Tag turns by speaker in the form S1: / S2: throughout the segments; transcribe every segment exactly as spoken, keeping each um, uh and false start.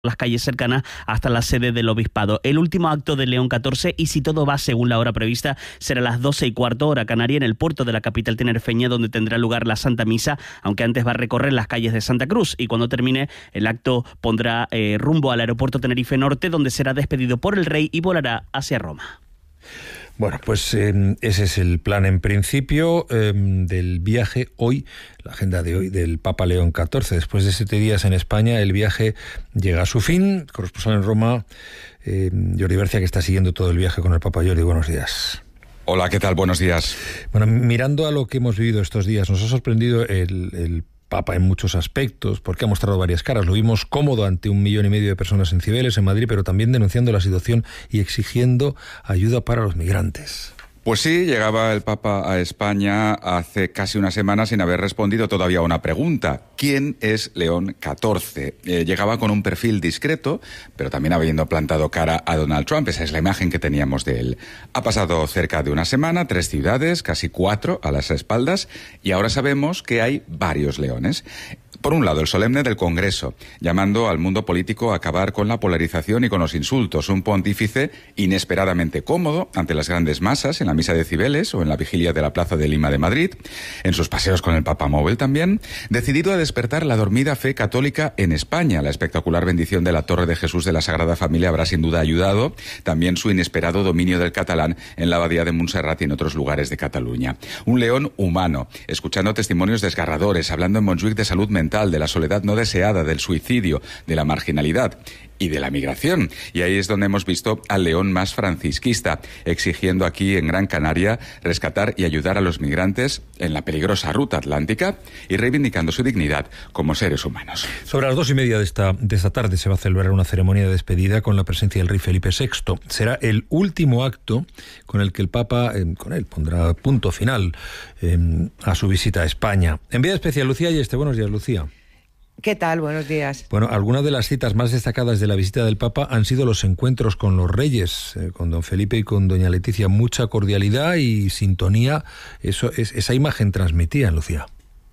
S1: las calles cercanas hasta la sede del obispado. El último acto de León catorce, y si todo va según la hora prevista, será a las doce y cuarto hora canaria en el puerto de la capital tinerfeña, donde tendrá lugar la Santa Misa, aunque antes va a recorrer las calles de Santa Cruz, y cuando termine el acto pondrá eh, rumbo al aeropuerto Tenerife Norte, donde será despedido por el rey y volará hacia Roma.
S2: Bueno, pues eh, ese es el plan en principio eh, del viaje hoy, la agenda de hoy del Papa León catorce. Después de siete días en España, el viaje llega a su fin. Corresponsal en Roma, eh, Jordi Bercia, que está siguiendo todo el viaje con el Papa. Jordi, buenos días.
S3: Hola, ¿qué tal? Buenos días.
S2: Bueno, mirando a lo que hemos vivido estos días, nos ha sorprendido el, el Papa en muchos aspectos, porque ha mostrado varias caras. Lo vimos cómodo ante un millón y medio de personas en Cibeles, en Madrid, pero también denunciando la situación y exigiendo ayuda para los migrantes.
S3: Pues sí, llegaba el Papa a España hace casi una semana sin haber respondido todavía a una pregunta. ¿Quién es León catorce? Eh, llegaba con un perfil discreto, pero también habiendo plantado cara a Donald Trump. Esa es la imagen que teníamos de él. Ha pasado cerca de una semana, tres ciudades, casi cuatro a las espaldas, y ahora sabemos que hay varios leones. Por un lado, el solemne del Congreso, llamando al mundo político a acabar con la polarización y con los insultos. Un pontífice inesperadamente cómodo ante las grandes masas en la misa de Cibeles o en la vigilia de la Plaza de Lima de Madrid, en sus paseos con el Papa Móvil también, decidido a despertar la dormida fe católica en España. La espectacular bendición de la Torre de Jesús de la Sagrada Familia habrá sin duda ayudado, también su inesperado dominio del catalán en la abadía de Montserrat y en otros lugares de Cataluña. Un león humano, escuchando testimonios desgarradores, hablando en Montjuic de salud mental, de la soledad no deseada, del suicidio, de la marginalidad y de la migración. Y ahí es donde hemos visto al león más francisquista, exigiendo aquí en Gran Canaria rescatar y ayudar a los migrantes en la peligrosa ruta atlántica y reivindicando su dignidad como seres humanos.
S2: Sobre las dos y media de esta, de esta tarde se va a celebrar una ceremonia de despedida con la presencia del rey Felipe sexto. Será el último acto con el que el Papa, eh, con él, pondrá punto final eh, a su visita a España. Envía especial Lucía y este. Buenos días, Lucía.
S4: ¿Qué tal? Buenos días.
S2: Bueno, algunas de las citas más destacadas de la visita del Papa han sido los encuentros con los reyes, eh, con don Felipe y con doña Leticia. Mucha cordialidad y sintonía. Eso es, esa imagen transmitía, Lucía.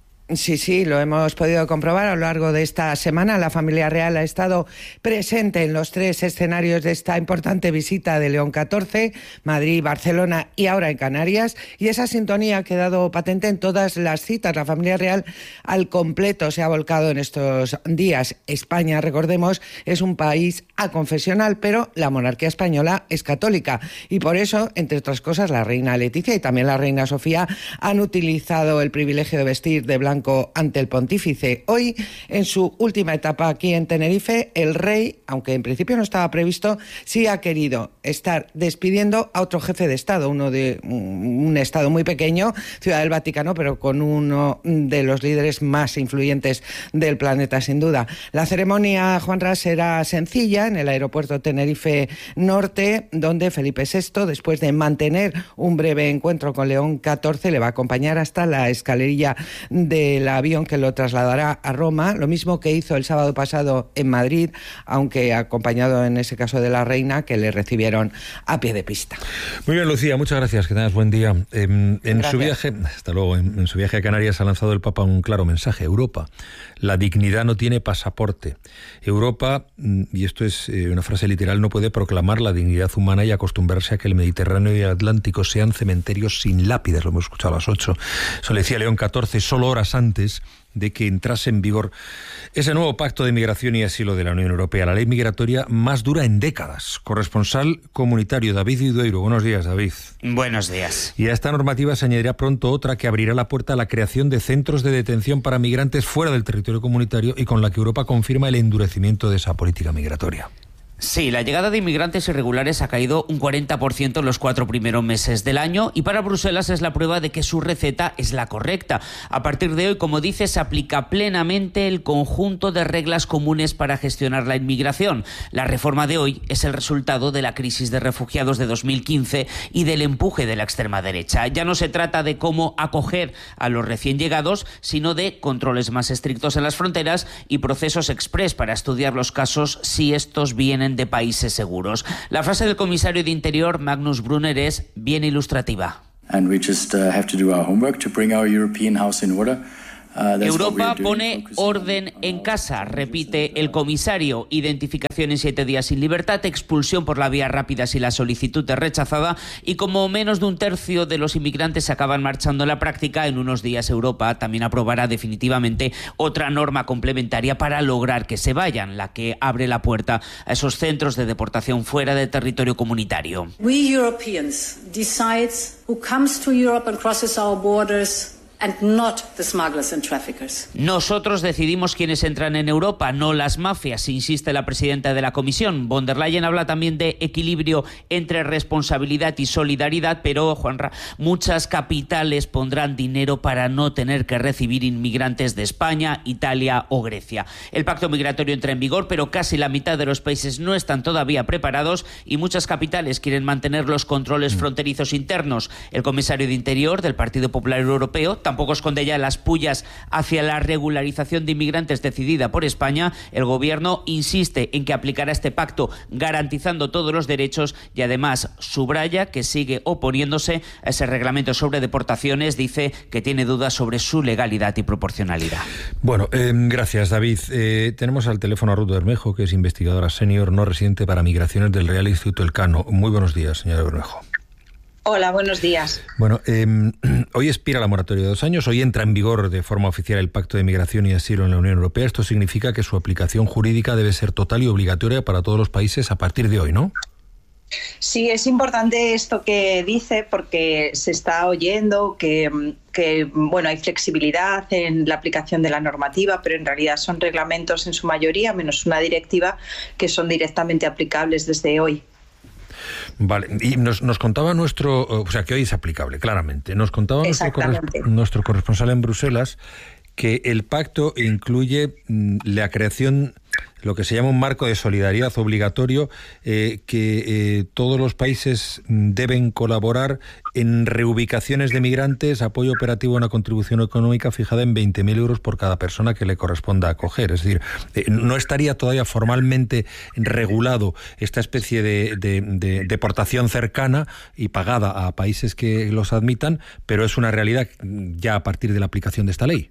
S4: Sí, sí, lo hemos podido comprobar a lo largo de esta semana. La familia real ha estado presente en los tres escenarios de esta importante visita de León catorce, Madrid, Barcelona y ahora en Canarias. Y esa sintonía ha quedado patente en todas las citas. La familia real al completo se ha volcado en estos días. España, recordemos, es un país aconfesional, pero la monarquía española es católica. Y por eso, entre otras cosas, la reina Leticia y también la reina Sofía han utilizado el privilegio de vestir de blanco ante el pontífice. Hoy, en su última etapa aquí en Tenerife, el rey, aunque en principio no estaba previsto, sí ha querido estar despidiendo a otro jefe de Estado, uno de un Estado muy pequeño, Ciudad del Vaticano, pero con uno de los líderes más influyentes del planeta, sin duda. La ceremonia, Juanra, será sencilla en el aeropuerto Tenerife Norte, donde Felipe sexto, después de mantener un breve encuentro con León catorce, le va a acompañar hasta la escalerilla de el avión que lo trasladará a Roma, lo mismo que hizo el sábado pasado en Madrid, aunque acompañado en ese caso de la reina, que le recibieron a pie de pista.
S2: Muy bien, Lucía, muchas gracias, que tengas buen día. En, en su viaje, hasta luego, en, en su viaje a Canarias ha lanzado el Papa un claro mensaje. Europa, la dignidad no tiene pasaporte. Europa, y esto es una frase literal, no puede proclamar la dignidad humana y acostumbrarse a que el Mediterráneo y el Atlántico sean cementerios sin lápidas. Lo hemos escuchado a las ocho. Eso le decía León catorce, solo horas antes de que entrase en vigor ese nuevo pacto de migración y asilo de la Unión Europea, la ley migratoria más dura en décadas. Corresponsal comunitario David Idueiro. Buenos días, David.
S5: Buenos días.
S2: Y a esta normativa se añadirá pronto otra que abrirá la puerta a la creación de centros de detención para migrantes fuera del territorio comunitario y con la que Europa confirma el endurecimiento de esa política migratoria.
S5: Sí, la llegada de inmigrantes irregulares ha caído un cuarenta por ciento en los cuatro primeros meses del año y para Bruselas es la prueba de que su receta es la correcta. A partir de hoy, como dice, se aplica plenamente el conjunto de reglas comunes para gestionar la inmigración. La reforma de hoy es el resultado de la crisis de refugiados de dos mil quince y del empuje de la extrema derecha. Ya no se trata de cómo acoger a los recién llegados, sino de controles más estrictos en las fronteras y procesos exprés para estudiar los casos si estos vienen de países seguros. La frase del comisario de Interior, Magnus Brunner, es bien ilustrativa.
S6: And we just uh, have to do our homework to bring our European house in order.
S5: Europa pone orden en casa, repite el comisario. Identificación en siete días sin libertad, expulsión por la vía rápida si la solicitud es rechazada, y como menos de un tercio de los inmigrantes se acaban marchando en la práctica, en unos días Europa también aprobará definitivamente otra norma complementaria para lograr que se vayan, la que abre la puerta a esos centros de deportación fuera del territorio comunitario.
S6: We Europeans decide who comes to Europe and crosses our borders. And not the smugglers and traffickers.
S5: Nosotros decidimos quiénes entran en Europa, no las mafias, insiste la presidenta de la Comisión. Von der Leyen habla también de equilibrio entre responsabilidad y solidaridad, pero, Juanra, muchas capitales pondrán dinero para no tener que recibir inmigrantes de España, Italia o Grecia. El pacto migratorio entra en vigor, pero casi la mitad de los países no están todavía preparados y muchas capitales quieren mantener los controles fronterizos internos. El comisario de Interior del Partido Popular Europeo tampoco esconde ya las pullas hacia la regularización de inmigrantes decidida por España. El gobierno insiste en que aplicará este pacto garantizando todos los derechos y además subraya que sigue oponiéndose a ese reglamento sobre deportaciones. Dice que tiene dudas sobre su legalidad y proporcionalidad.
S2: Bueno, eh, gracias, David. Eh, tenemos al teléfono a Ruth Bermejo, que es investigadora senior no residente para migraciones del Real Instituto Elcano. Muy buenos días, señora Bermejo.
S7: Hola, buenos días.
S2: Bueno, eh, hoy expira la moratoria de dos años, hoy entra en vigor de forma oficial el Pacto de Migración y Asilo en la Unión Europea. Esto significa que su aplicación jurídica debe ser total y obligatoria para todos los países a partir de hoy, ¿no?
S7: Sí, es importante esto que dice porque se está oyendo que, que bueno, hay flexibilidad en la aplicación de la normativa, pero en realidad son reglamentos en su mayoría, menos una directiva, que son directamente aplicables desde hoy.
S2: Vale, y nos, nos contaba nuestro, o sea, que hoy es aplicable, claramente. Nos contaba nuestro, corres, nuestro corresponsal en Bruselas que el pacto incluye mm, la creación, lo que se llama un marco de solidaridad obligatorio, eh, que eh, todos los países deben colaborar en reubicaciones de migrantes, apoyo operativo a una contribución económica fijada en veinte mil euros por cada persona que le corresponda acoger. Es decir, eh, no estaría todavía formalmente regulado esta especie de, de, de deportación cercana y pagada a países que los admitan, pero es una realidad ya a partir de la aplicación de esta ley.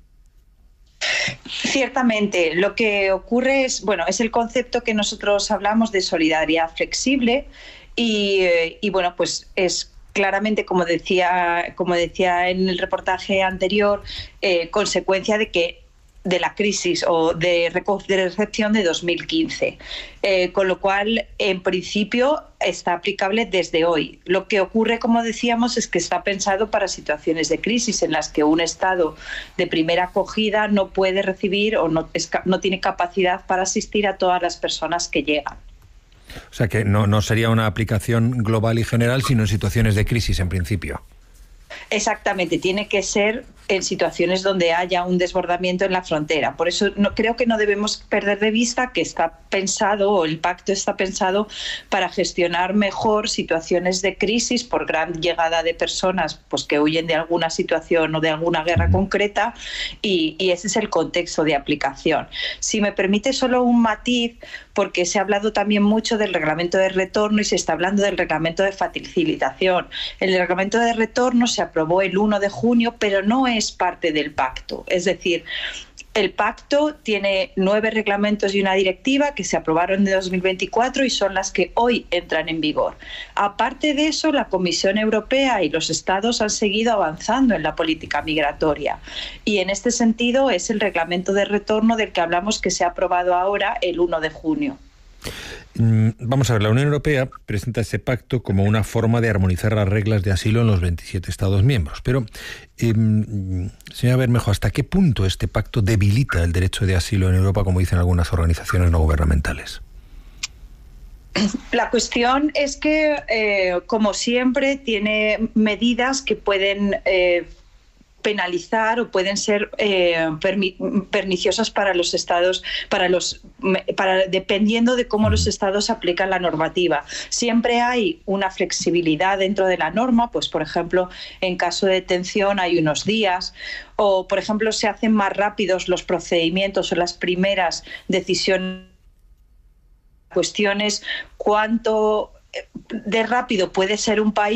S7: Ciertamente, lo que ocurre es, bueno, es el concepto que nosotros hablamos de solidaridad flexible y, y bueno, pues es claramente, como decía, como decía en el reportaje anterior, eh, consecuencia de que de la crisis o de, de recepción de dos mil quince, eh, con lo cual, en principio, está aplicable desde hoy. Lo que ocurre, como decíamos, es que está pensado para situaciones de crisis en las que un Estado de primera acogida no puede recibir o no, es, no tiene capacidad para asistir a todas las personas que llegan.
S2: O sea que no, no sería una aplicación global y general, sino en situaciones de crisis, en principio.
S7: Exactamente, tiene que ser en situaciones donde haya un desbordamiento en la frontera. Por eso no, creo que no debemos perder de vista que está pensado, o el pacto está pensado para gestionar mejor situaciones de crisis por gran llegada de personas pues, que huyen de alguna situación o de alguna guerra concreta, y, y ese es el contexto de aplicación. Si me permite solo un matiz, porque se ha hablado también mucho del reglamento de retorno y se está hablando del reglamento de facilitación. El reglamento de retorno se aprobó el uno de junio, pero no es parte del pacto. Es decir, el pacto tiene nueve reglamentos y una directiva que se aprobaron en dos mil veinticuatro y son las que hoy entran en vigor. Aparte de eso, la Comisión Europea y los Estados han seguido avanzando en la política migratoria. Y en este sentido es el reglamento de retorno del que hablamos que se ha aprobado ahora el uno de junio.
S2: Vamos a ver, la Unión Europea presenta ese pacto como una forma de armonizar las reglas de asilo en los veintisiete Estados miembros. Pero, eh, señora Bermejo, ¿hasta qué punto este pacto debilita el derecho de asilo en Europa, como dicen algunas organizaciones no gubernamentales?
S7: La cuestión es que, eh, como siempre, tiene medidas que pueden Eh, penalizar o pueden ser eh, permi- perniciosas para los estados, para los, para, dependiendo de cómo los estados aplican la normativa. Siempre hay una flexibilidad dentro de la norma, pues por ejemplo, en caso de detención hay unos días, o por ejemplo se hacen más rápidos los procedimientos o las primeras decisiones. Cuestiones cuánto de rápido puede ser un país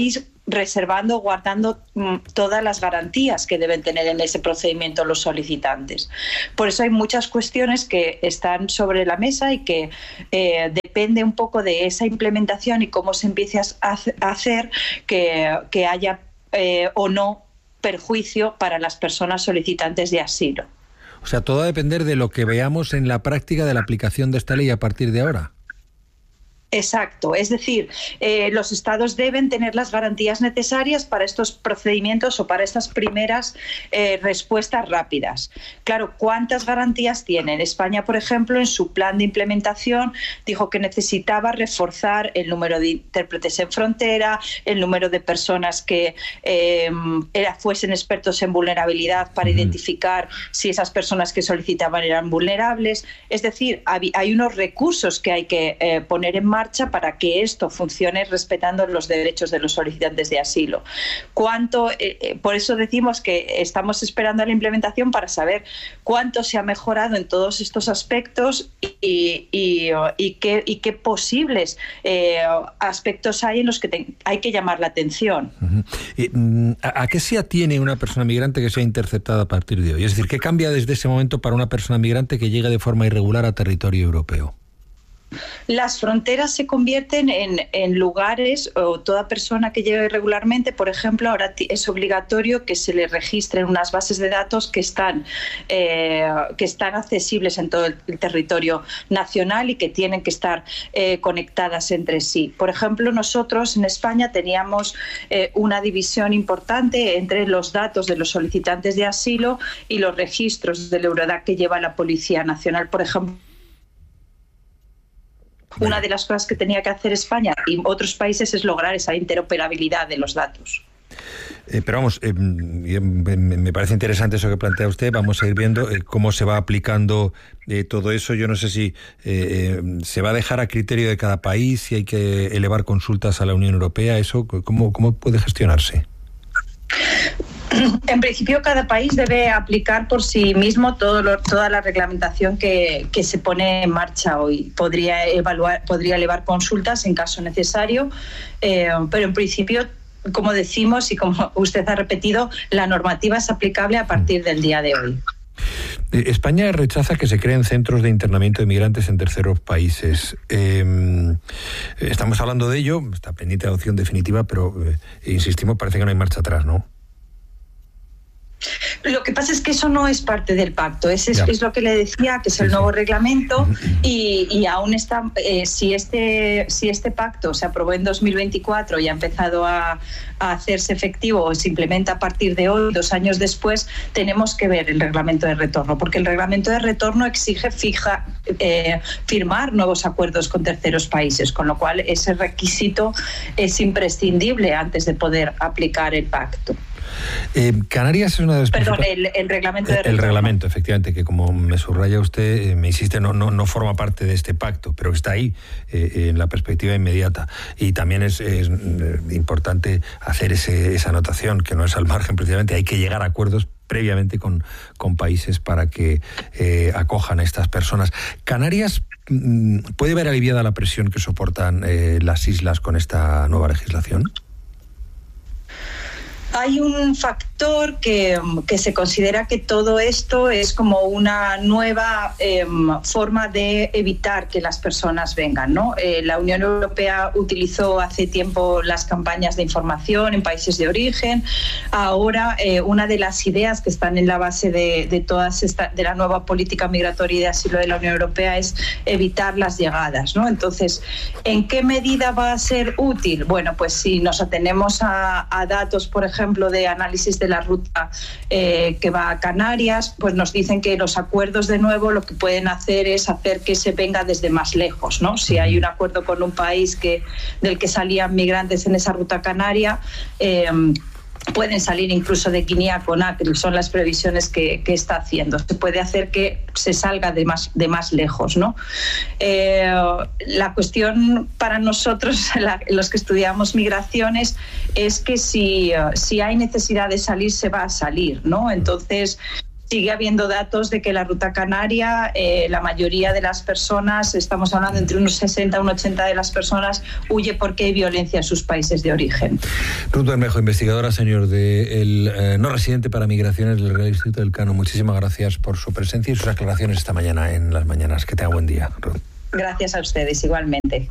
S7: reservando, guardando mm, todas las garantías que deben tener en ese procedimiento los solicitantes. Por eso hay muchas cuestiones que están sobre la mesa y que eh, depende un poco de esa implementación y cómo se empiece a hacer que, que haya eh, o no perjuicio para las personas solicitantes de asilo.
S2: O sea, todo va a depender de lo que veamos en la práctica de la aplicación de esta ley a partir de ahora.
S7: Exacto, es decir, eh, los estados deben tener las garantías necesarias para estos procedimientos o para estas primeras eh, respuestas rápidas. Claro, ¿cuántas garantías tienen? España, por ejemplo, en su plan de implementación dijo que necesitaba reforzar el número de intérpretes en frontera, el número de personas que eh, era, fuesen expertos en vulnerabilidad para identificar si esas personas que solicitaban eran vulnerables. Es decir, hay, hay unos recursos que hay que eh, poner en marcha para que esto funcione respetando los derechos de los solicitantes de asilo. ¿Cuánto? Eh, por eso decimos que estamos esperando a la implementación para saber cuánto se ha mejorado en todos estos aspectos y, y, y, qué, y qué posibles eh, aspectos hay en los que te, hay que llamar la atención.
S2: Uh-huh. eh, ¿A qué se atiene una persona migrante que sea interceptada a partir de hoy? Es decir, ¿qué cambia desde ese momento para una persona migrante que llegue de forma irregular a territorio europeo?
S7: Las fronteras se convierten en, en lugares, o toda persona que llegue irregularmente, por ejemplo, ahora es obligatorio que se le registren unas bases de datos que están, eh, que están accesibles en todo el territorio nacional y que tienen que estar eh, conectadas entre sí. Por ejemplo, nosotros en España teníamos eh, una división importante entre los datos de los solicitantes de asilo y los registros del Eurodac que lleva la Policía Nacional, por ejemplo. Una de las cosas que tenía que hacer España y otros países es lograr esa interoperabilidad de los datos.
S2: Eh, pero vamos, eh, me parece interesante eso que plantea usted. Vamos a ir viendo eh, cómo se va aplicando eh, todo eso. Yo no sé si eh, se va a dejar a criterio de cada país, si hay que elevar consultas a la Unión Europea. ¿Eso cómo, cómo puede gestionarse?
S7: En principio, cada país debe aplicar por sí mismo todo lo, toda la reglamentación que, que se pone en marcha hoy. Podría evaluar, podría elevar consultas en caso necesario, eh, pero en principio, como decimos y como usted ha repetido, la normativa es aplicable a partir del día de hoy.
S2: España rechaza que se creen centros de internamiento de migrantes en terceros países. Eh, estamos hablando de ello, está pendiente de adopción definitiva, pero eh, insistimos, parece que no hay marcha atrás, ¿no?
S7: Lo que pasa es que eso no es parte del pacto, es, es, es lo que le decía, que es el sí, nuevo sí. reglamento y, y aún está, eh, si, este, si este pacto se aprobó en dos mil veinticuatro y ha empezado a, a hacerse efectivo o se implementa a partir de hoy, dos años después, tenemos que ver el reglamento de retorno, porque el reglamento de retorno exige fija, eh, firmar nuevos acuerdos con terceros países, con lo cual ese requisito es imprescindible antes de poder aplicar el pacto.
S2: Eh, Canarias es una de las
S7: Perdón, el, el reglamento de
S2: el, el reglamento, efectivamente, que como me subraya usted, eh, me insiste, no, no, no forma parte de este pacto, pero está ahí eh, en la perspectiva inmediata. Y también es, es importante hacer ese, esa anotación, que no es al margen, precisamente, hay que llegar a acuerdos previamente con, con países para que eh, acojan a estas personas. Canarias mm, ¿puede ver aliviada la presión que soportan eh, las islas con esta nueva legislación?
S7: Hay un factor que, que se considera que todo esto es como una nueva eh, forma de evitar que las personas vengan, ¿no? Eh, la Unión Europea utilizó hace tiempo las campañas de información en países de origen. Ahora, eh, una de las ideas que están en la base de, de, todas esta, de la nueva política migratoria y de asilo de la Unión Europea es evitar las llegadas, ¿no? Entonces, ¿en qué medida va a ser útil? Bueno, pues si nos atenemos a, a datos, por ejemplo, ejemplo de análisis de la ruta eh, que va a Canarias, pues nos dicen que los acuerdos de nuevo lo que pueden hacer es hacer que se venga desde más lejos, ¿no? Si hay un acuerdo con un país que del que salían migrantes en esa ruta canaria, eh, pueden salir incluso de Guinea-Conakry, son las previsiones que, que está haciendo. Se puede hacer que se salga de más, de más lejos, ¿no? Eh, la cuestión para nosotros, la, los que estudiamos migraciones, es que si, si hay necesidad de salir, se va a salir, ¿no? Entonces, sigue habiendo datos de que la ruta canaria, eh, la mayoría de las personas, estamos hablando entre unos sesenta a un ochenta de las personas, huye porque hay violencia en sus países de origen.
S2: Ruth Bermejo, investigadora senior del eh, no residente para migraciones del Real Instituto del Cano. Muchísimas gracias por su presencia y sus aclaraciones esta mañana en Las Mañanas. Que tenga buen día, Ruth.
S7: Gracias a ustedes, igualmente.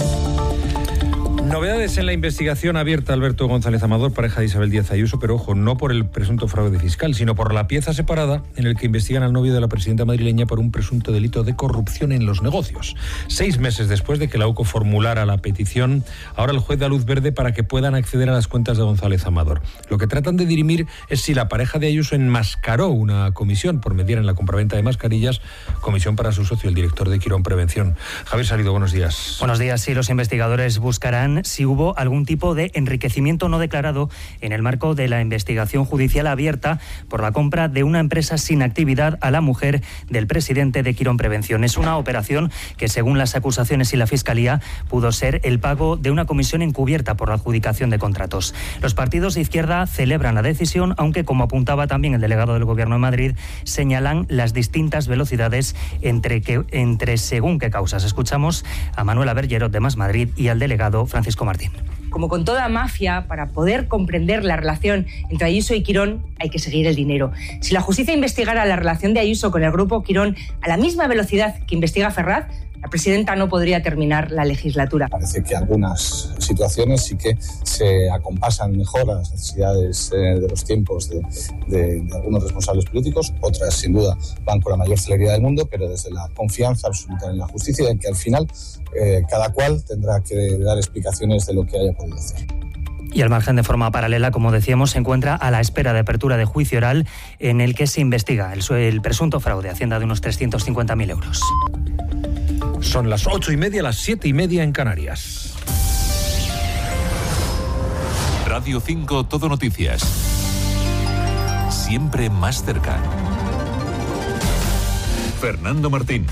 S2: Novedades en la investigación abierta Alberto González Amador, pareja de Isabel Díaz Ayuso, pero ojo, no por el presunto fraude fiscal, sino por la pieza separada en el que investigan al novio de la presidenta madrileña por un presunto delito de corrupción en los negocios. Seis meses después de que la U C O formulara la petición, ahora el juez da luz verde para que puedan acceder a las cuentas de González Amador. Lo que tratan de dirimir es si la pareja de Ayuso enmascaró una comisión por mediar en la compraventa de mascarillas, comisión para su socio, el director de Quirón Prevención. Javier Salido, buenos días.
S8: Buenos días. Sí, los investigadores buscarán si hubo algún tipo de enriquecimiento no declarado en el marco de la investigación judicial abierta por la compra de una empresa sin actividad a la mujer del presidente de Quirón Prevención. Es una operación que, según las acusaciones y la Fiscalía, pudo ser el pago de una comisión encubierta por la adjudicación de contratos. Los partidos de izquierda celebran la decisión, aunque, como apuntaba también el delegado del Gobierno de Madrid, señalan las distintas velocidades entre, que, entre según qué causas. Escuchamos a Manuela Bergerot de Más Madrid y al delegado Francisco Martín.
S9: Como con toda mafia, para poder comprender la relación entre Ayuso y Quirón hay que seguir el dinero. Si la justicia investigara la relación de Ayuso con el grupo Quirón a la misma velocidad que investiga Ferraz, la presidenta no podría terminar la legislatura.
S10: Parece que algunas situaciones sí que se acompasan mejor a las necesidades eh, de los tiempos de, de, de algunos responsables políticos, otras sin duda van con la mayor celeridad del mundo, pero desde la confianza absoluta en la justicia y que al final eh, cada cual tendrá que dar explicaciones de lo que haya podido hacer.
S8: Y al margen, de forma paralela, como decíamos, se encuentra a la espera de apertura de juicio oral en el que se investiga el, el presunto fraude, Hacienda de unos trescientos cincuenta mil euros.
S2: Son las ocho y media, las siete y media en Canarias.
S11: Radio cinco Todo Noticias. Siempre más cerca. Fernando Martín.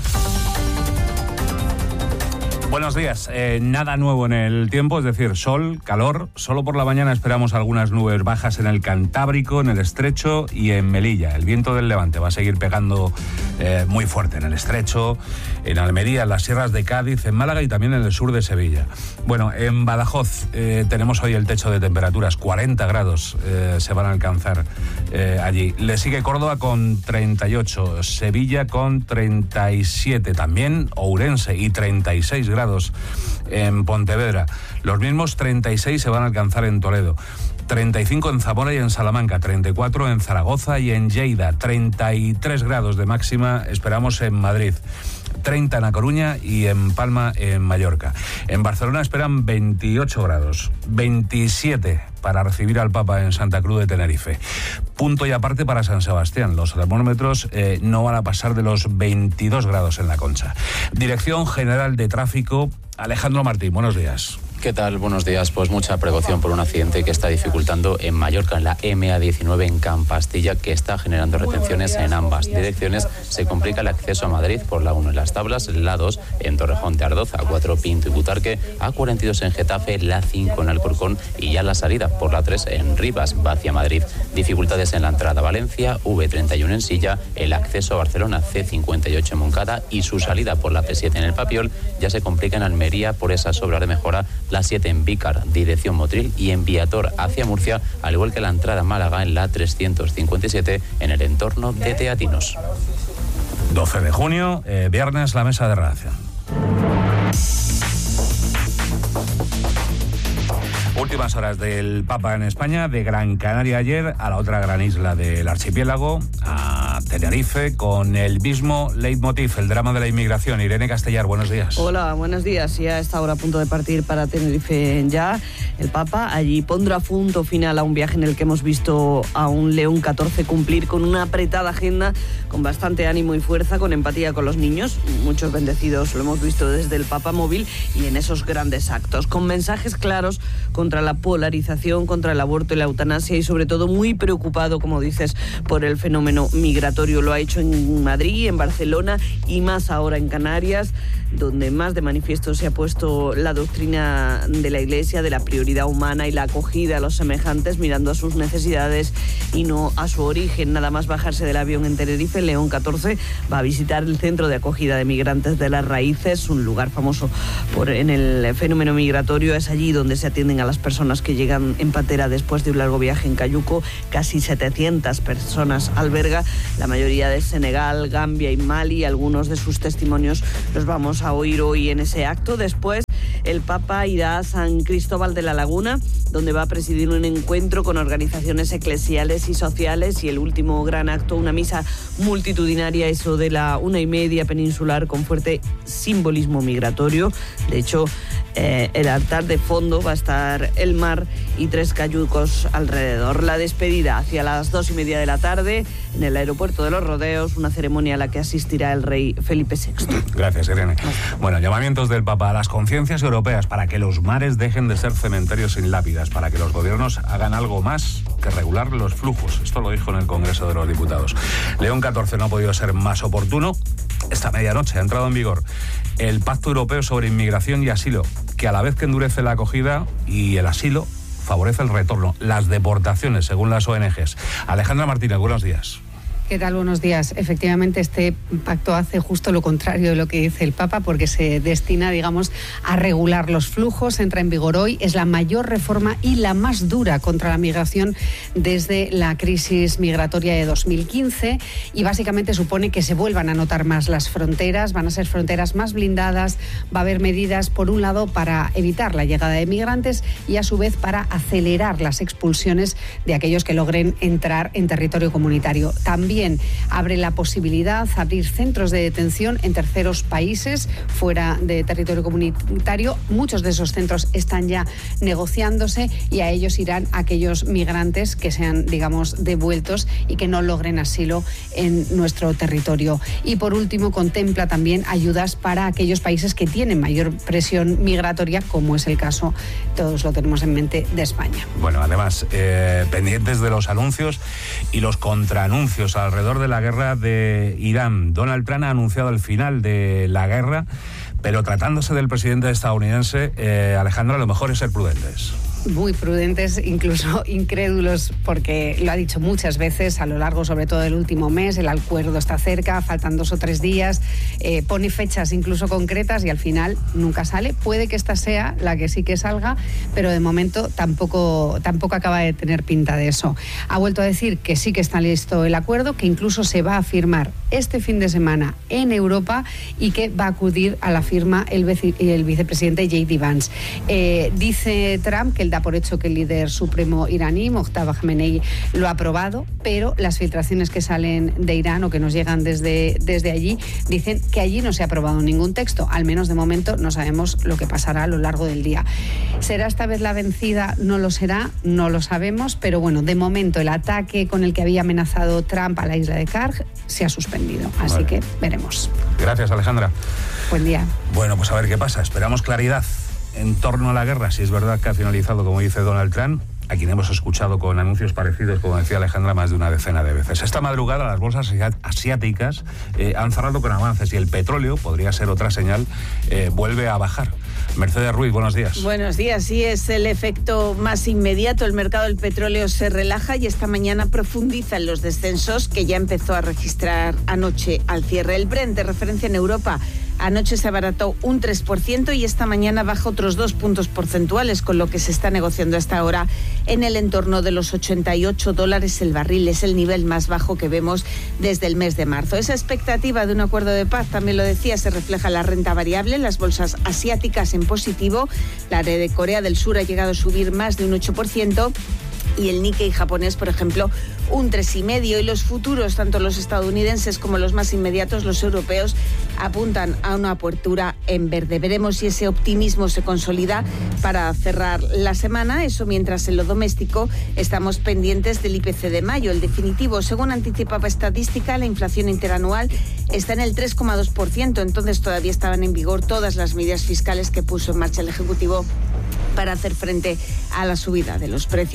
S12: Buenos días. Eh, nada nuevo en el tiempo, es decir, sol, calor. Solo por la mañana esperamos algunas nubes bajas en el Cantábrico, en el Estrecho y en Melilla. El viento del levante va a seguir pegando eh, muy fuerte en el Estrecho, en Almería, en las sierras de Cádiz, en Málaga y también en el sur de Sevilla. Bueno, en Badajoz eh, tenemos hoy el techo de temperaturas, cuarenta grados eh, se van a alcanzar eh, allí. Le sigue Córdoba con treinta y ocho, Sevilla con treinta y siete, también Ourense y treinta y seis grados en Pontevedra. Los mismos treinta y seis se van a alcanzar en Toledo. treinta y cinco en Zamora y en Salamanca, treinta y cuatro en Zaragoza y en Lleida, treinta y tres grados de máxima esperamos en Madrid, treinta en A Coruña y en Palma, en Mallorca. En Barcelona esperan veintiocho grados, veintisiete para recibir al Papa en Santa Cruz de Tenerife. Punto y aparte para San Sebastián. Los termómetros eh, no van a pasar de los veintidós grados en La Concha. Dirección General de Tráfico, Alejandro Martín, buenos días.
S13: ¿Qué tal? Buenos días. Pues mucha precaución por un accidente que está dificultando en Mallorca, en la eme a diecinueve en Campastilla, que está generando retenciones en ambas direcciones. Se complica el acceso a Madrid por la uno en Las Tablas, la dos en Torrejón de Ardoz, a cuatro Pinto y Butarque, a cuarenta y dos en Getafe, la cinco en Alcorcón y ya la salida por la tres en Rivas, va hacia Madrid. Dificultades en la entrada a Valencia, ve treinta y uno en Silla, el acceso a Barcelona, ce cincuenta y ocho en Moncada y su salida por la pe siete en el Papiol. Ya se complica en Almería por esas obras de mejora, la siete en Vícar, dirección Motril, y en Viator hacia Murcia, al igual que la entrada a Málaga en la trescientos cincuenta y siete en el entorno de Teatinos.
S12: doce de junio, eh, viernes, la mesa de redacción. Últimas horas del Papa en España, de Gran Canaria ayer a la otra gran isla del archipiélago, a Tenerife, con el mismo leitmotiv, el drama de la inmigración. Irene Castellar, buenos días.
S14: Hola, buenos días. Ya está ahora a punto de partir para Tenerife ya el Papa. Allí pondrá punto final a un viaje en el que hemos visto a un León catorce cumplir con una apretada agenda, con bastante ánimo y fuerza, con empatía con los niños. Muchos bendecidos lo hemos visto desde el Papa móvil y en esos grandes actos, con mensajes claros contra la polarización, contra el aborto y la eutanasia y sobre todo muy preocupado, como dices, por el fenómeno migratorio. migratorio. Lo ha hecho en Madrid, en Barcelona y más ahora en Canarias, donde más de manifiesto se ha puesto la doctrina de la Iglesia de la prioridad humana y la acogida a los semejantes, mirando a sus necesidades y no a su origen. Nada más bajarse del avión en Tenerife, León catorce va a visitar el centro de acogida de migrantes de Las Raíces, un lugar famoso por en el fenómeno migratorio. Es allí donde se atienden a las personas que llegan en patera después de un largo viaje en cayuco. Casi setecientas personas alberga, la mayoría de Senegal, Gambia y Mali. Algunos de sus testimonios los vamos a oír hoy en ese acto. Después, el Papa irá a San Cristóbal de la Laguna, donde va a presidir un encuentro con organizaciones eclesiales y sociales, y el último gran acto, una misa multitudinaria, eso de la una y media peninsular, con fuerte simbolismo migratorio. De hecho, eh, el altar de fondo va a estar el mar y tres cayucos alrededor. La despedida hacia las dos y media de la tarde en el aeropuerto de Los Rodeos, una ceremonia a la que asistirá el rey Felipe sexto.
S12: Gracias, Irene. Bueno, llamamientos del Papa a las conciencias europeas para que los mares dejen de ser cementerios sin lápidas, para que los gobiernos hagan algo más que regular los flujos. Esto lo dijo en el Congreso de los Diputados. León catorce no ha podido ser más oportuno. Esta medianoche ha entrado en vigor el Pacto Europeo sobre Inmigración y Asilo, que a la vez que endurece la acogida y el asilo, favorece el retorno, las deportaciones, según las O N Ges. Alejandra Martínez, buenos días.
S15: ¿Qué tal? Buenos días. Efectivamente, este pacto hace justo lo contrario de lo que dice el Papa, porque se destina, digamos, a regular los flujos. Entra en vigor hoy. Es la mayor reforma y la más dura contra la migración desde la crisis migratoria de dos mil quince, y básicamente supone que se vuelvan a notar más las fronteras. Van a ser fronteras más blindadas. Va a haber medidas, por un lado, para evitar la llegada de migrantes y, a su vez, para acelerar las expulsiones de aquellos que logren entrar en territorio comunitario. También abre la posibilidad de abrir centros de detención en terceros países fuera de territorio comunitario. Muchos de esos centros están ya negociándose, y a ellos irán aquellos migrantes que sean, digamos, devueltos y que no logren asilo en nuestro territorio. Y por último, contempla también ayudas para aquellos países que tienen mayor presión migratoria, como es el caso, todos lo tenemos en mente, de España.
S12: Bueno, además, eh, pendientes de los anuncios y los contraanuncios alrededor de la guerra de Irán. Donald Trump ha anunciado el final de la guerra, pero tratándose del presidente estadounidense, eh, Alejandra, lo mejor es ser prudentes.
S15: Muy prudentes, incluso incrédulos, porque lo ha dicho muchas veces a lo largo, sobre todo del último mes. El acuerdo está cerca, faltan dos o tres días, eh, pone fechas incluso concretas y al final nunca sale. Puede que esta sea la que sí que salga, pero de momento tampoco, tampoco acaba de tener pinta de eso. Ha vuelto a decir que sí que está listo el acuerdo, que incluso se va a firmar este fin de semana en Europa y que va a acudir a la firma el, vice, el vicepresidente J D Vance. Eh, dice Trump que el da por hecho que el líder supremo iraní, Mojtaba Khamenei, lo ha aprobado, pero las filtraciones que salen de Irán o que nos llegan desde, desde allí dicen que allí no se ha aprobado ningún texto. Al menos de momento no sabemos lo que pasará a lo largo del día. ¿Será esta vez la vencida? No lo será, no lo sabemos, pero bueno, de momento el ataque con el que había amenazado Trump a la isla de Karg se ha suspendido, así vale. que veremos.
S12: Gracias, Alejandra.
S15: Buen día.
S12: Bueno, pues a ver qué pasa. Esperamos claridad en torno a la guerra, si es verdad que ha finalizado, como dice Donald Trump, a quien hemos escuchado con anuncios parecidos, como decía Alejandra, más de una decena de veces. Esta madrugada las bolsas asiáticas eh, han cerrado con avances, y el petróleo, podría ser otra señal, eh, vuelve a bajar. Mercedes Ruiz, buenos días.
S16: Buenos días, sí, es el efecto más inmediato. El mercado del petróleo se relaja y esta mañana profundiza en los descensos que ya empezó a registrar anoche al cierre. El Brent, de referencia en Europa, anoche se abarató un tres por ciento y esta mañana baja otros dos puntos porcentuales, con lo que se está negociando hasta ahora en el entorno de los ochenta y ocho dólares el barril. Es el nivel más bajo que vemos desde el mes de marzo. Esa expectativa de un acuerdo de paz, también lo decía, se refleja en la renta variable, en las bolsas asiáticas en positivo. La de Corea del Sur ha llegado a subir más de un ocho por ciento. Y el Nikkei japonés, por ejemplo, un tres coma cinco por ciento. Y los futuros, tanto los estadounidenses como los más inmediatos, los europeos, apuntan a una apertura en verde. Veremos si ese optimismo se consolida para cerrar la semana. Eso mientras en lo doméstico estamos pendientes del I P C de mayo, el definitivo. Según anticipaba estadística, la inflación interanual está en el tres coma dos por ciento. Entonces todavía estaban en vigor todas las medidas fiscales que puso en marcha el Ejecutivo para hacer frente a la subida de los precios. Hoy el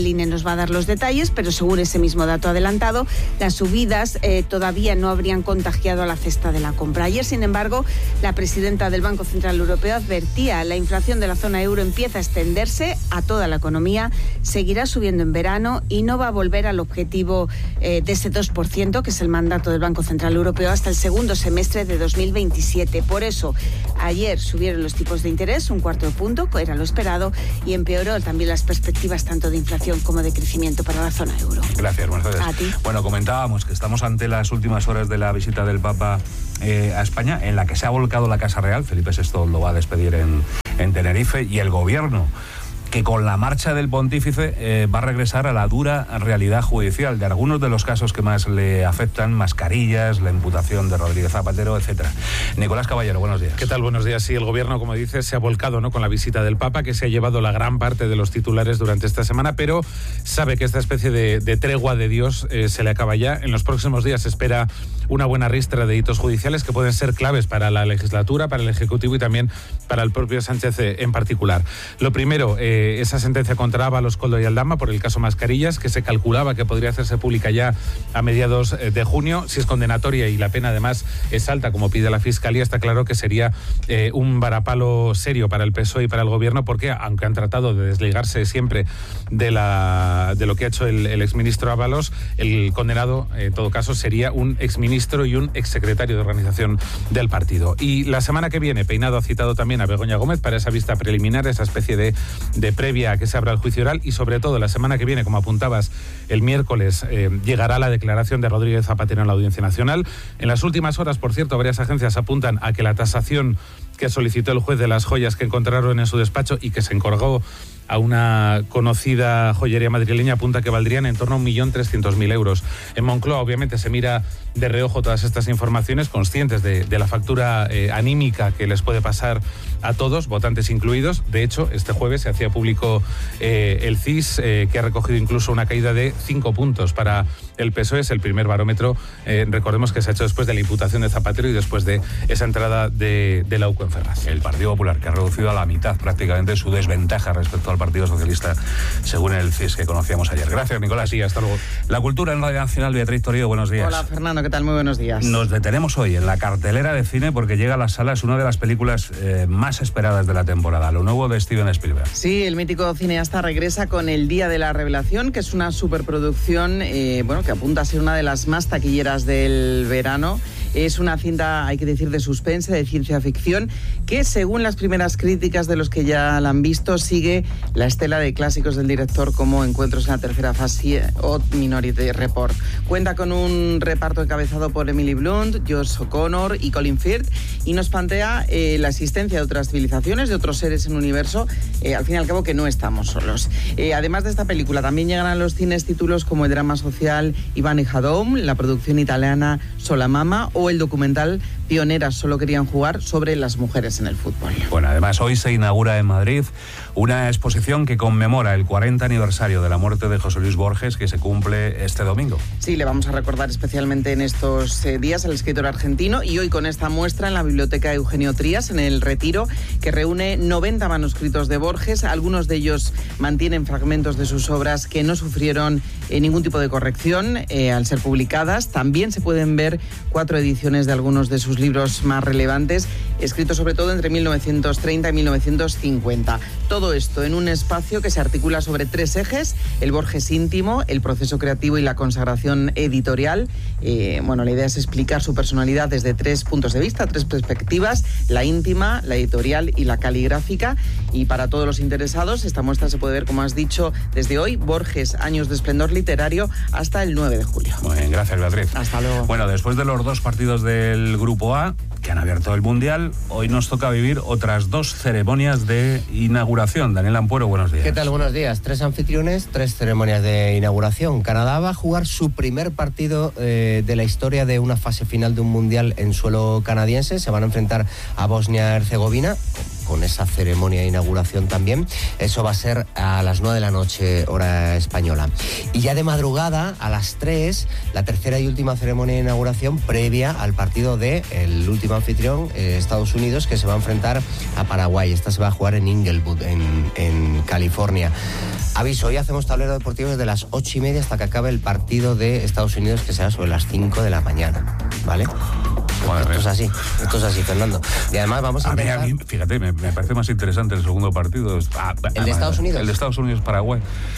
S16: el I N E nos va a dar los detalles, pero según ese mismo dato adelantado, las subidas eh, todavía no habrían contagiado a la cesta de la compra. Ayer, sin embargo, la presidenta del Banco Central Europeo advertía: la inflación de la zona euro empieza a extenderse a toda la economía, seguirá subiendo en verano y no va a volver al objetivo eh, de ese dos por ciento, que es el mandato del Banco Central Europeo, hasta el segundo semestre de dos mil veintisiete. Por eso, ayer subieron los tipos de interés un cuarto de punto, que era lo esperado, y empeoró también las perspectivas tanto de inflación como de crecimiento para la zona euro.
S12: Gracias, Mercedes.
S16: A ti.
S12: Bueno, comentábamos que estamos ante las últimas horas de la visita del Papa eh, a España, en la que se ha volcado la Casa Real. Felipe sexto lo va a despedir en, en Tenerife, y el gobierno, que con la marcha del pontífice eh, va a regresar a la dura realidad judicial de algunos de los casos que más le afectan: mascarillas, la imputación de Rodríguez Zapatero, etcétera. Nicolás Caballero, buenos días.
S17: ¿Qué tal? Buenos días. Sí, el gobierno, como dices, se ha volcado, ¿no?, con la visita del Papa, que se ha llevado la gran parte de los titulares durante esta semana, pero sabe que esta especie de, de tregua de Dios eh, se le acaba ya. En los próximos días se espera una buena ristra de hitos judiciales que pueden ser claves para la legislatura, para el Ejecutivo y también para el propio Sánchez eh, en particular. Lo primero, eh, esa sentencia contra Ábalos, Koldo y Aldama por el caso Mascarillas, que se calculaba que podría hacerse pública ya a mediados de junio. Si es condenatoria y la pena además es alta, como pide la Fiscalía, está claro que sería eh, un varapalo serio para el P S O E y para el Gobierno, porque aunque han tratado de desligarse siempre de, la, de lo que ha hecho el, el exministro Ábalos, el condenado, en todo caso, sería un exministro y un exsecretario de organización del partido. Y la semana que viene, Peinado ha citado también a Begoña Gómez para esa vista preliminar, esa especie de, de previa a que se abra el juicio oral, y sobre todo la semana que viene, como apuntabas, el miércoles eh, llegará la declaración de Rodríguez Zapatero en la Audiencia Nacional. En las últimas horas, por cierto, varias agencias apuntan a que la tasación que solicitó el juez de las joyas que encontraron en su despacho y que se encargó a una conocida joyería madrileña apunta que valdrían en torno a un millón trescientos mil euros. En Moncloa, obviamente, se mira de reojo todas estas informaciones, conscientes de, de la factura eh, anímica que les puede pasar a todos, votantes incluidos. De hecho, este jueves se hacía público eh, el C I S, eh, que ha recogido incluso una caída de cinco puntos para el P S O E. Es el primer barómetro, eh, recordemos, que se ha hecho después de la imputación de Zapatero y después de esa entrada de, de la U C O en Ferraz.
S12: El Partido Popular, que ha reducido a la mitad prácticamente su desventaja respecto al Partido Socialista, según el C I S que conocíamos ayer. Gracias, Nicolás.
S17: Sí, hasta luego.
S12: La cultura en Radio Nacional, Beatriz Torío, buenos días.
S18: Hola, Fernando, ¿qué tal? Muy buenos días.
S12: Nos detenemos hoy en la cartelera de cine porque llega a las salas una de las películas eh, más esperadas de la temporada, lo nuevo de Steven Spielberg.
S18: Sí, el mítico cineasta regresa con El Día de la Revelación, que es una superproducción eh, bueno, que apunta a ser una de las más taquilleras del verano. Es una cinta, hay que decir, de suspense, de ciencia ficción, que según las primeras críticas de los que ya la han visto, sigue la estela de clásicos del director como Encuentros en la tercera fase o Minority Report. Cuenta con un reparto encabezado por Emily Blunt, Josh O'Connor y Colin Firth, y nos plantea eh, la existencia de otras civilizaciones, de otros seres en un universo, eh, al fin y al cabo que no estamos solos. Eh, además de esta película, también llegan a los cines títulos como el drama social Iván y Jadom, la producción italiana Solamama o el documental Pioneras solo querían jugar, sobre las mujeres en el fútbol.
S12: Bueno, además hoy se inaugura en Madrid una exposición que conmemora el cuarenta aniversario de la muerte de José Luis Borges, que se cumple este domingo.
S18: Sí, le vamos a recordar especialmente en estos eh, días al escritor argentino, y hoy con esta muestra en la Biblioteca Eugenio Trías, en el Retiro, que reúne noventa manuscritos de Borges. Algunos de ellos mantienen fragmentos de sus obras que no sufrieron eh, ningún tipo de corrección eh, al ser publicadas. También se pueden ver cuatro ediciones de algunos de sus libros más relevantes, escritos sobre todo entre mil novecientos treinta y mil novecientos cincuenta. Todo esto en un espacio que se articula sobre tres ejes: el Borges íntimo, el proceso creativo y la consagración editorial. Eh, bueno, la idea es explicar su personalidad desde tres puntos de vista, tres perspectivas: la íntima, la editorial y la caligráfica. Y para todos los interesados, esta muestra se puede ver, como has dicho, desde hoy, Borges, años de esplendor literario, hasta el nueve de julio.
S12: Muy bien, gracias, Beatriz.
S18: Hasta luego.
S12: Bueno, después de los dos partidos del Grupo A, que han abierto el Mundial, hoy nos toca vivir otras dos ceremonias de inauguración. Daniel Ampuero, buenos días.
S19: ¿Qué tal? Buenos días. Tres anfitriones, tres ceremonias de inauguración. Canadá va a jugar su primer partido eh, de la historia de una fase final de un Mundial en suelo canadiense. Se van a enfrentar a Bosnia-Herzegovina, con con esa ceremonia de inauguración también. Eso va a ser a las nueve de la noche, hora española. Y ya de madrugada, a las tres, la tercera y última ceremonia de inauguración previa al partido de el último anfitrión, eh, Estados Unidos, que se va a enfrentar a Paraguay. Esta se va a jugar en Inglewood, en, en California. Aviso, hoy hacemos tablero deportivo desde las ocho y media hasta que acabe el partido de Estados Unidos, que será sobre las cinco de la mañana, ¿vale? Bueno, esto es así, esto es así, Fernando. Y además vamos a,
S12: a,
S19: intentar...
S12: mí, a mí, fíjate, me, me parece más interesante el segundo partido. Ah,
S19: ¿El de Estados Unidos?
S12: El de Estados Unidos-Paraguay.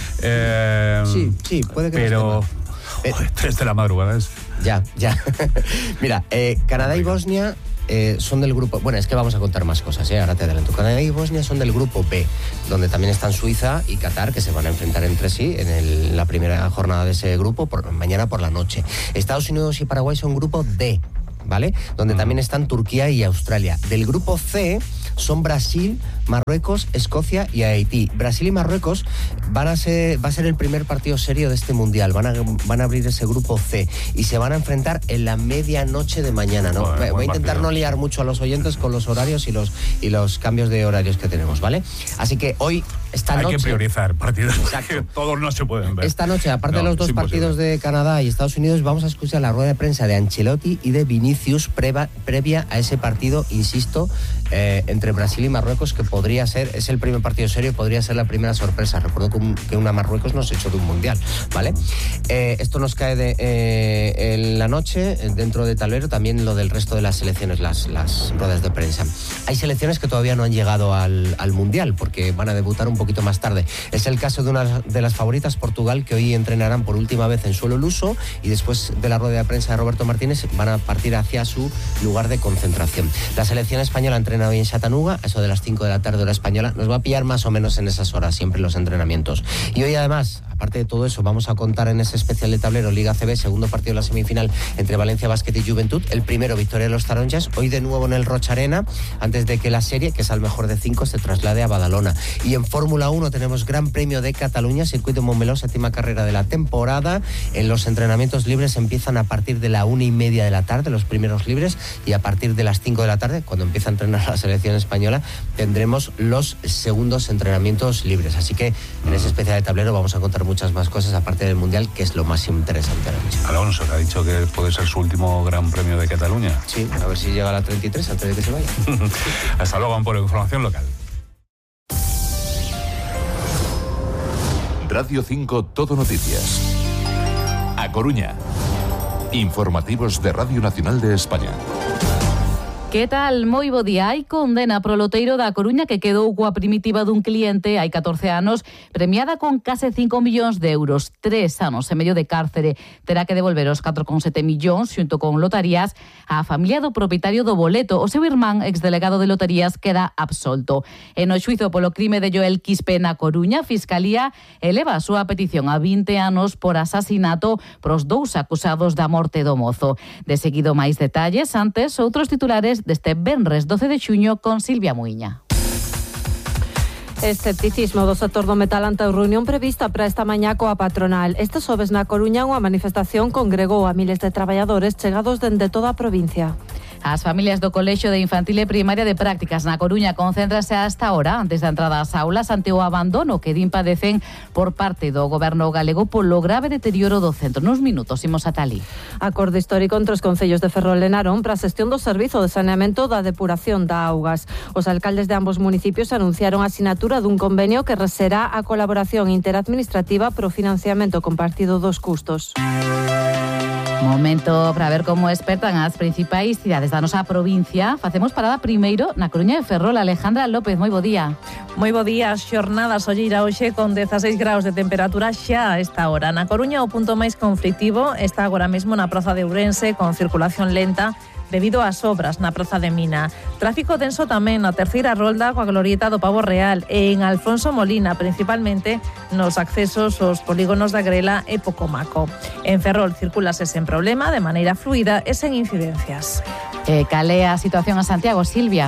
S12: Eh,
S19: sí, sí, puede que
S12: pero...
S19: no esté mal.
S12: Joder, tres de la madrugada es...
S19: Ya, ya. Mira, eh, Canadá y Bosnia... Eh, son del grupo, bueno, es que vamos a contar más cosas, ¿eh? Ahora te adelanto. Canadá y Bosnia son del grupo B, donde también están Suiza y Qatar, que se van a enfrentar entre sí en el, la primera jornada de ese grupo, por, mañana por la noche. Estados Unidos y Paraguay son grupo D, ¿vale? Donde también están Turquía y Australia. Del grupo C son Brasil, Marruecos, Escocia y Haití. Brasil y Marruecos van a ser, va a ser el primer partido serio de este mundial. Van a, van a abrir ese grupo C y se van a enfrentar en la medianoche de mañana, ¿no? Bueno, voy a intentar partido. no liar mucho a los oyentes con los horarios y los y los cambios de horarios que tenemos, ¿vale? Así que hoy, esta
S12: Hay
S19: noche...
S12: Hay que priorizar partidos, porque todos no se pueden ver.
S19: Esta noche, aparte
S12: no,
S19: de los dos partidos de Canadá y Estados Unidos, vamos a escuchar la rueda de prensa de Ancelotti y de Vinicius preva, previa a ese partido, insisto, eh, entre Brasil y Marruecos, que podría ser, es el primer partido serio, podría ser la primera sorpresa. Recuerdo que, un, que una Marruecos nos echó de un mundial, ¿vale? Eh, esto nos cae de, eh, en la noche, dentro de tablero, también lo del resto de las selecciones, las, las ruedas de prensa. Hay selecciones que todavía no han llegado al, al mundial, porque van a debutar un poquito más tarde. Es el caso de una de las favoritas, Portugal, que hoy entrenarán por última vez en suelo luso, y después de la rueda de prensa de Roberto Martínez van a partir hacia su lugar de concentración. La selección española entrena hoy en Chattanooga, eso de las cinco de la tarde hora española. Nos va a pillar más o menos en esas horas siempre los entrenamientos. Y hoy además, aparte de todo eso, vamos a contar en ese especial de tablero Liga C B, segundo partido de la semifinal entre Valencia Basket y Juventud. El primero, victoria de los Taronjas, hoy de nuevo en el Roch Arena, antes de que la serie, que es al mejor de cinco, se traslade a Badalona. Y en Fórmula uno tenemos Gran Premio de Cataluña, circuito Montmeló, séptima carrera de la temporada. En los entrenamientos libres empiezan a partir de la una y media de la tarde, los primeros libres, y a partir de las cinco de la tarde, cuando empieza a entrenar la selección española, tendremos los segundos entrenamientos libres. Así que en ese especial de tablero vamos a contar muchas más cosas aparte del Mundial, que es lo más interesante ahora mismo.
S12: Alonso, que ha dicho que puede ser su último Gran Premio de Cataluña.
S19: Sí, a ver si llega a la treinta y tres antes de que se vaya.
S12: Hasta luego, por información local.
S11: Radio cinco Todo Noticias. A Coruña. Informativos de Radio Nacional de España.
S20: Que tal? Moi bo día. Hai condena pro loteiro da Coruña que quedou coa primitiva dun cliente hai catorce anos, premiada con case cinco millóns de euros. Tres anos e medio de cárcere. Terá que devolver os catro coma sete millóns xunto con lotarías á familia do propietario do boleto. O seu irmán, exdelegado de lotarías, queda absolto. En o xuizo polo crime de Joel Quispe na Coruña, a Fiscalía eleva a súa petición a vinte anos por asasinato pros dous acusados da morte do mozo. De seguido máis detalles, antes outros titulares deste venres doce de xuño con Silvia Muiña.
S21: Escepticismo do sector do metal ante a reunión prevista para esta mañá coa patronal. Este xoves na Coruña unha manifestación congregou a miles de traballadores chegados dende toda a provincia.
S20: As familias do Colexio de Infantil e Primaria de Prácticas na Coruña concéntrase hasta ahora antes da entrada ás aulas ante o abandono que din padecen por parte do goberno galego polo grave deterioro do centro. Nos minutos imos ata ali.
S21: Acordo histórico entre os concellos de Ferrol e Narón para a xestión do servizo de saneamento da depuración da augas. Os alcaldes de ambos municipios anunciaron a asinatura dun convenio que reserá a colaboración interadministrativa pro financiamento compartido dos custos.
S20: Momento para ver como espertan as principais cidades da nosa provincia. Facemos parada primeiro na Coruña de Ferrol. Alejandra López, moi bo día.
S22: Moi bo día, xornada solleira hoxe con dezaseis graus de temperatura xa a esta hora. Na Coruña o punto máis conflictivo está agora mesmo na praza de Ourense con circulación lenta debido ás obras na praza de Mina. Tráfico denso tamén na terceira rolda coa glorieta do Pavo Real e en Alfonso Molina, principalmente nos accesos aos polígonos da Grela e Pocomaco. En Ferrol circulase sen problema, de maneira fluida e sen incidencias.
S20: Eh, cal é a situación a Santiago, Silvia?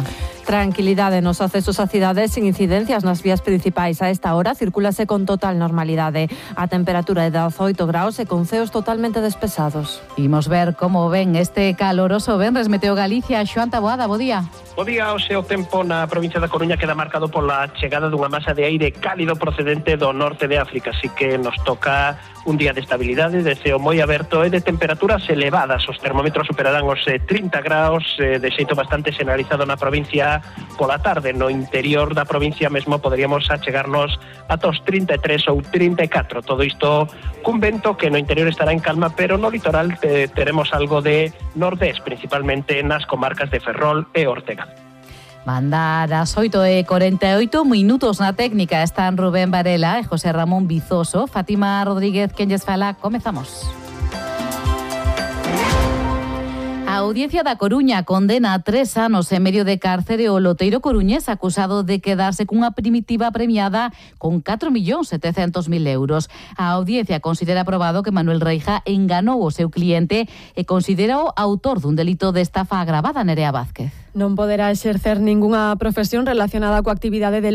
S21: Tranquilidade nos accesos a cidades sin incidencias nas vías principais. A esta hora circúlase con total normalidade. A temperatura é de dezaoito graus e con ceos totalmente despesados.
S20: Imos ver como ven este caloroso venres. Meteo Galicia, Xoán Taboada, bo día.
S1: Bo día, o seu tempo na provincia da Coruña queda marcado pola chegada dunha masa de aire cálido procedente do norte de África, así que nos toca un día de estabilidade, de ceo moi aberto e de temperaturas elevadas. Os termómetros superarán os trinta graus, eh, de xeito bastante generalizado na provincia pola tarde. No interior da provincia mesmo poderíamos achegarnos ata os trinta e tres ou trinta e catro. Todo isto cun vento que no interior estará en calma, pero no litoral te, teremos algo de nordés, principalmente nas comarcas de Ferrol e Ortega.
S20: Mandar as oito e corenta e oito minutos na técnica. Están Rubén Varela e José Ramón Vizoso. Fátima Rodríguez, quen lles fala, comezamos. A Audiencia da Coruña condena a tres anos e medio de cárcere o loteiro coruñés acusado de quedarse cunha primitiva premiada con catro millóns setecentos mil euros. A Audiencia considera aprobado que Manuel Reija enganou o seu cliente e considera o autor dun delito de estafa agravada. Nerea Vázquez.
S21: Non poderá exercer ningunha profesión relacionada coa actividade de